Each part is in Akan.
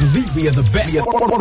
believe we are the best.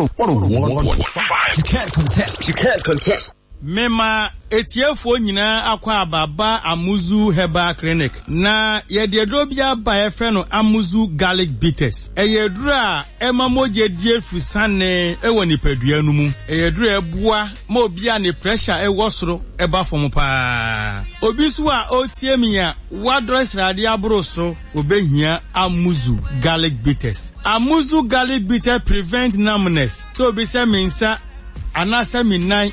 101.5. You can't contest. You can't contest. Mema etiefo nyina akwa ababa Amuzu Herbal Clinic na yededro bia ba efe no Amuzu Garlic Bitters eyedro a ema moje die fusane ewo nipadua no mu eyedro ebua ma obi a ne pressure ewo soro eba fom pa obi so a otie mi a wadress rade abro so obehia Amuzu Garlic Bitters. Amuzu Garlic Bitters prevent numbness so obi se mensa anasa minai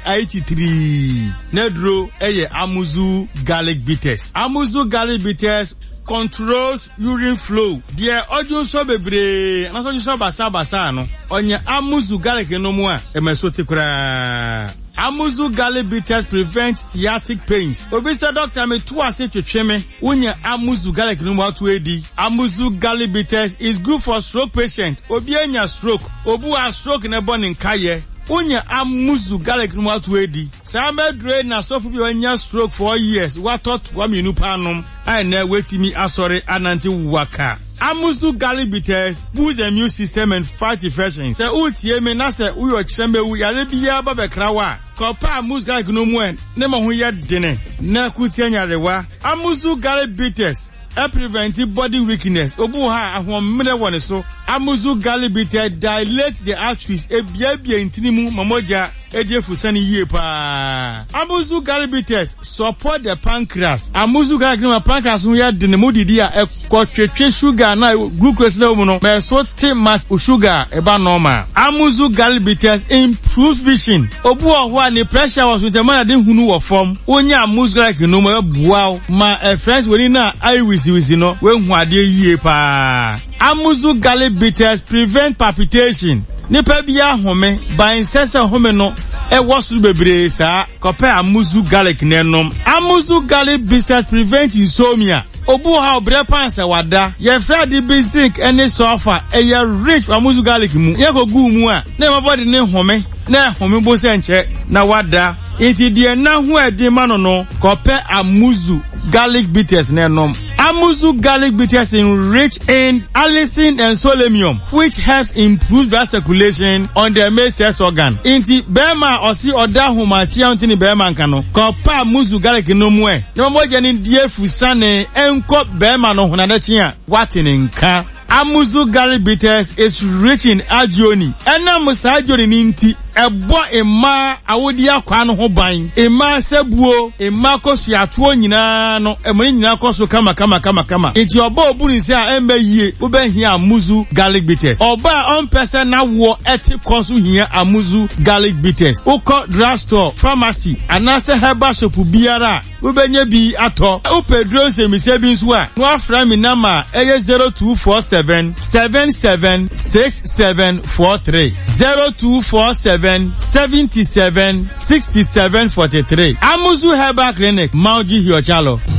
83 nedro eye Amuzu Garlic Bitters. Amuzu Garlic Bitters controls urine flow. Dear ojo so bebre na so so basa no onye Amuzu Garlic no mu a emesoti kura. Amuzu Garlic Bitters prevents sciatic pains. Obi say doctor me to ase twetwe me unya Amuzu Garlic no mu to edi. Amuzu Garlic Bitters is good for stroke patient. Obi anya stroke, obu a stroke na born in kaye. Unya Amuzu Garlic no to edi. Sama drain na so bi anya stroke for years. What thought wa me nupa anom ai na wetimi asore ananti waka. Amuzu Garlic Bitters boosts the immune system and fight infections. Se utie me na se uyo chembe wu yare bia ba bekrawa. Kopa Amuzu Garlic no mu en ne ma ho ye dene na kutie nyarewa. Amuzu Garlic Bitters prevent body weakness. Obu ha ahomre woni so. Amuzu Garlic Bitters dilate the arteries ebia intinimu mamoja ejefusani yie pa. Amuzu Garlic Bitters support the pancreas. Amuzu Garlic no pancreas no ya de ne modidi a ekotwetwe sugar na glucose na mu no me so te mass sugar eba normal. Amuzu Garlic Bitters improves vision. Obu ho a ne pressure was with man de hunu wo form. Onya Amuzu Garlic no ma bua ma friends woni na eye wisi no we hu ade yie pa. Amuzu Garlic Bitters prevent palpitation. Nipa bia home ba insese home no wasu bebre sa kope Amuzu Garlic nenom. Amuzu Garlic Bitters prevent insomnia. Obu ha obre pansa wada ye fra di basic any sulfur ye rich Amuzu Garlic mu ye go gu mu a na my body ne home na home bo se nche na wada iti die na hu edi mano no kope Amuzu Garlic Bitters nenom. Amuzu Garlic Bitters enrich in allicin and selenium, which helps improve blood circulation on the male sex organ. Inti bema osi oda humachi antini bema nkano. Kopa Amuzu Garlic no mwe. No moja ni die fusane enko bema no hunadechi ya watini nka. Amuzu Garlic Bitters is rich in agioni. Ena musa agioni ninti ebo ema awodi akwa no ho ban. Ema sebuo, ema kosu atuo nyina no, emoni nyina kosu kama. Iti oba obuni se a embe yie, ube hia Amuzu Garlic Bitters. Oba on person na wo eti kosu hia Amuzu Garlic Bitters. Uko drugstore, pharmacy, anase herbal shop biara, ube nye bi ato. Upe drone se mise bi nsuwa. Nwa fra mi nama eye 0247-776743. 0247-776743. Amuzu Herbal Clinic, Mauji Hiochalo.